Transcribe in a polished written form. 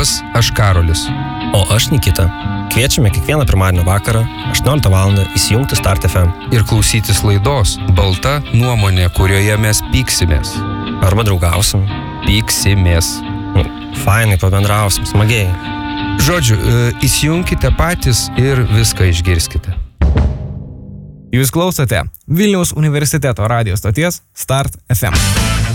Labas, aš Karolis. O aš Nikita. Kviečiame kiekvieną pirmadienio vakarą 18 val. Įsijungti Start FM. Ir klausytis laidos Balta nuomonė, kurioje mes pyksimės. Arba draugausim. Pyksimės. Fainai, pabendrausim, smagiai. Žodžiu, įsijunkite patys ir viską išgirskite. Jūs klausote Vilniaus universiteto radijo stoties Start FM.